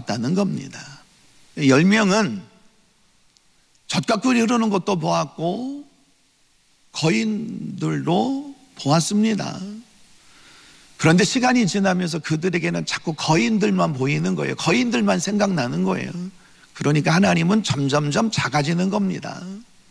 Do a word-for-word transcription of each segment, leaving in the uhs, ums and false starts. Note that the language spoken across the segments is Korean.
봤다는 겁니다. 열 명은 젖가꿀이 흐르는 것도 보았고 거인들도 보았습니다. 그런데 시간이 지나면서 그들에게는 자꾸 거인들만 보이는 거예요. 거인들만 생각나는 거예요. 그러니까 하나님은 점점점 작아지는 겁니다.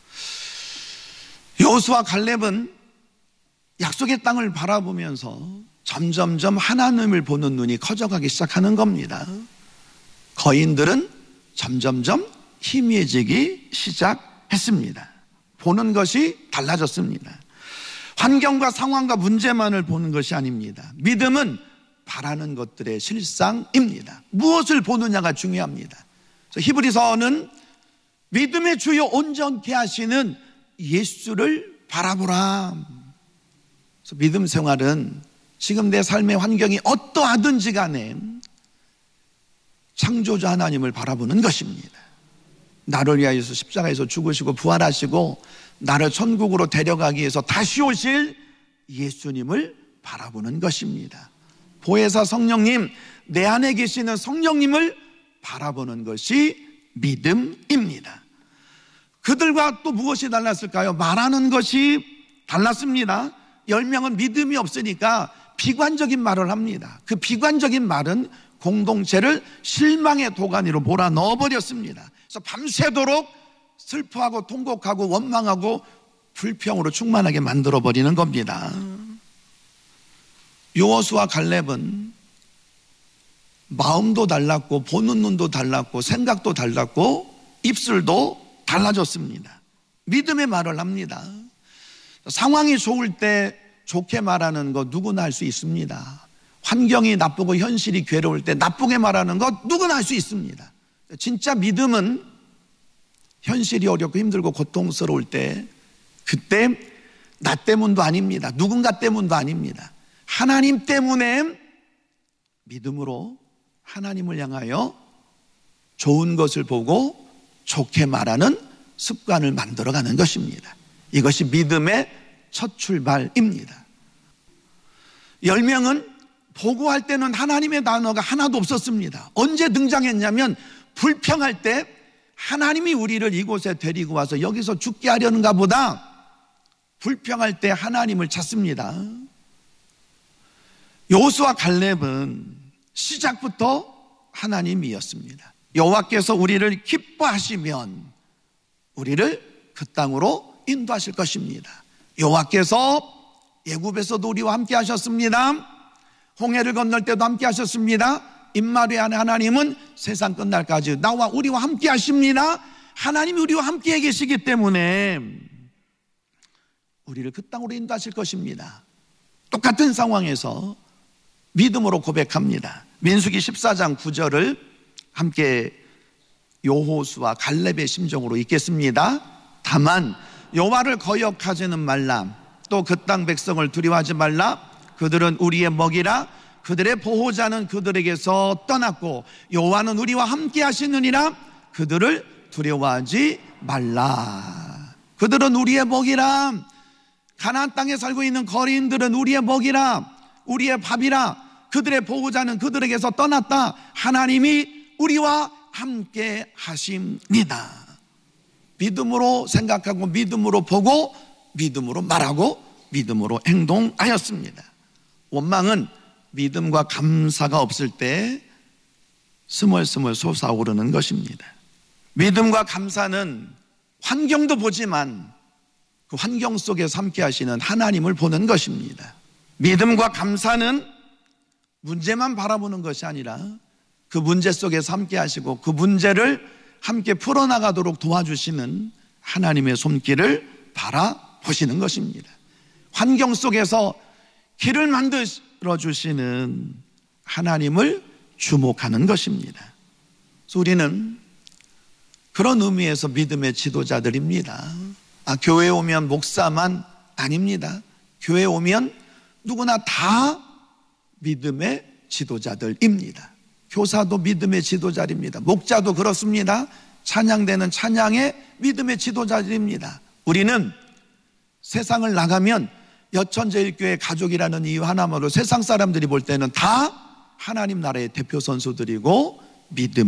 여호수아 갈렙은 약속의 땅을 바라보면서 점점점 하나님을 보는 눈이 커져가기 시작하는 겁니다. 거인들은 점점점 희미해지기 시작했습니다. 보는 것이 달라졌습니다. 환경과 상황과 문제만을 보는 것이 아닙니다. 믿음은 바라는 것들의 실상입니다. 무엇을 보느냐가 중요합니다. 히브리서는 믿음의 주요 온전케 하시는 예수를 바라보라. 그래서 믿음 생활은 지금 내 삶의 환경이 어떠하든지 간에 창조주 하나님을 바라보는 것입니다. 나를 위하여서 십자가에서 죽으시고 부활하시고 나를 천국으로 데려가기 위해서 다시 오실 예수님을 바라보는 것입니다. 보혜사 성령님, 내 안에 계시는 성령님을 바라보는 것이 믿음입니다. 그들과 또 무엇이 달랐을까요? 말하는 것이 달랐습니다. 열 명은 믿음이 없으니까 비관적인 말을 합니다. 그 비관적인 말은 공동체를 실망의 도가니로 몰아 넣어버렸습니다. 그래서 밤새도록 슬퍼하고 통곡하고 원망하고 불평으로 충만하게 만들어버리는 겁니다. 여호수아 갈렙은 마음도 달랐고 보는 눈도 달랐고 생각도 달랐고 입술도 달라졌습니다. 믿음의 말을 합니다. 상황이 좋을 때 좋게 말하는 거 누구나 할 수 있습니다. 환경이 나쁘고 현실이 괴로울 때 나쁘게 말하는 것 누구나 할 수 있습니다. 진짜 믿음은 현실이 어렵고 힘들고 고통스러울 때 그때 나 때문도 아닙니다. 누군가 때문도 아닙니다. 하나님 때문에 믿음으로 하나님을 향하여 좋은 것을 보고 좋게 말하는 습관을 만들어가는 것입니다. 이것이 믿음의 첫 출발입니다. 열 명은 보고할 때는 하나님의 단어가 하나도 없었습니다. 언제 등장했냐면 불평할 때 하나님이 우리를 이곳에 데리고 와서 여기서 죽게 하려는가 보다 불평할 때 하나님을 찾습니다. 여호수아 갈렙은 시작부터 하나님이었습니다. 여호와께서 우리를 기뻐하시면 우리를 그 땅으로 인도하실 것입니다. 여호와께서 애굽에서도 우리와 함께 하셨습니다. 홍해를 건널 때도 함께 하셨습니다. 임마누엘 하나님은 세상 끝날까지 나와 우리와 함께 하십니다. 하나님이 우리와 함께 계시기 때문에 우리를 그 땅으로 인도하실 것입니다. 똑같은 상황에서 믿음으로 고백합니다. 민수기 십사 장 구 절을 함께 여호수아 갈렙의 심정으로 읽겠습니다. 다만 여호와를 거역하지는 말라. 또 그 땅 백성을 두려워하지 말라. 그들은 우리의 먹이라. 그들의 보호자는 그들에게서 떠났고 여호와는 우리와 함께 하시느니라. 그들을 두려워하지 말라. 그들은 우리의 먹이라. 가나안 땅에 살고 있는 거리인들은 우리의 먹이라. 우리의 밥이라. 그들의 보호자는 그들에게서 떠났다. 하나님이 우리와 함께 하십니다. 믿음으로 생각하고 믿음으로 보고 믿음으로 말하고 믿음으로 행동하였습니다. 원망은 믿음과 감사가 없을 때 스멀스멀 솟아오르는 것입니다. 믿음과 감사는 환경도 보지만 그 환경 속에서 함께 하시는 하나님을 보는 것입니다. 믿음과 감사는 문제만 바라보는 것이 아니라 그 문제 속에서 함께 하시고 그 문제를 함께 풀어나가도록 도와주시는 하나님의 손길을 바라보시는 것입니다. 환경 속에서 길을 만들어 주시는 하나님을 주목하는 것입니다. 그래서 우리는 그런 의미에서 믿음의 지도자들입니다. 아, 교회에 오면 목사만 아닙니다. 교회에 오면 누구나 다 믿음의 지도자들입니다. 교사도 믿음의 지도자입니다. 목자도 그렇습니다. 찬양대는 찬양의 믿음의 지도자들입니다. 우리는 세상을 나가면 여천제일교회 가족이라는 이유 하나만으로 세상 사람들이 볼 때는 다 하나님 나라의 대표 선수들이고 믿음